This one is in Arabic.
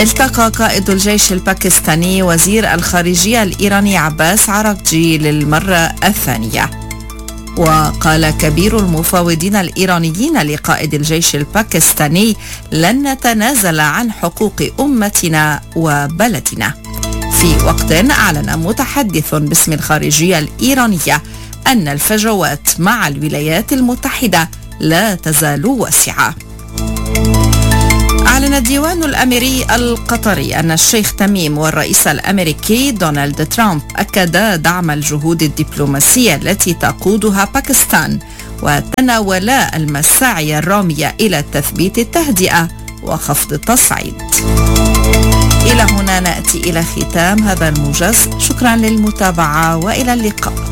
التقى قائد الجيش الباكستاني وزير الخارجية الإيراني عباس عراقجي للمرة الثانية. وقال كبير المفاوضين الإيرانيين لقائد الجيش الباكستاني: لن نتنازل عن حقوق أمتنا وبلدنا. في وقت أعلن متحدث باسم الخارجية الإيرانية أن الفجوات مع الولايات المتحدة لا تزال واسعة. أعلن الديوان الأميري القطري أن الشيخ تميم والرئيس الأمريكي دونالد ترامب أكدا دعم الجهود الدبلوماسية التي تقودها باكستان، وتناولا المساعي الرامية إلى تثبيت التهدئة وخفض التصعيد. إلى هنا نأتي إلى ختام هذا الموجز، شكرا للمتابعة وإلى اللقاء.